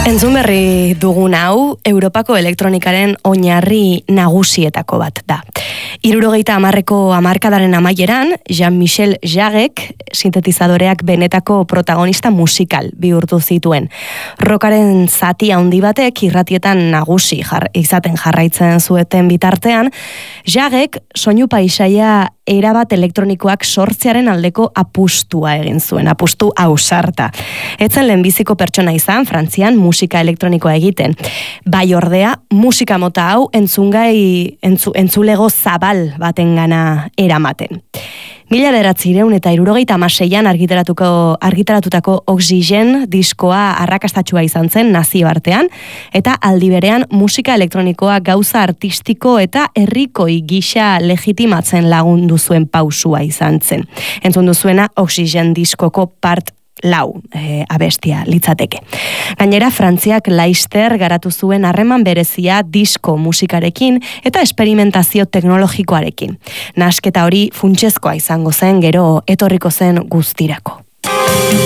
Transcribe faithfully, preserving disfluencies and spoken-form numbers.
Entzun berri dugun hau, Europako elektronikaren oinarri nagusietako bat da. Hirurogeita hamarreko hamarkadaren amaieran, Jean-Michel Jarrek sintetizadoreak benetako protagonista musikal bihurtu zituen. Rockaren zati handi batek irratietan nagusi jar, izaten jarraitzen zueten bitartean, Jarrek soinu paisaia erabat elektronikoak sortzearen aldeko apustua egin zuen, apustu ausarta. Etzen lehenbiziko pertsona izan, Frantzian musika elektronikoa egiten. Bai ordea, musika mota hau entzungai, entzu, entzulego zabal batengana eramaten. Mila bederatziehun eta hirurogeita hamaseian argitaratuko argitaratutako Oxygen diskoa arrakastatsua izan zen nazioartean, eta aldi berean musika elektronikoa gauza artistiko eta herrikoi gisa legitimatzen lagundu zuen pausua izan zen. Entzun duzuena Oxygen diskoko part lau e, abestia litzateke. Gainera, Frantziak Leicester garatu zuen harreman berezia disko musikarekin eta esperimentazio teknologikoarekin. Nahasketa hori funtsezkoa izango zen gero etorriko zen guztirako.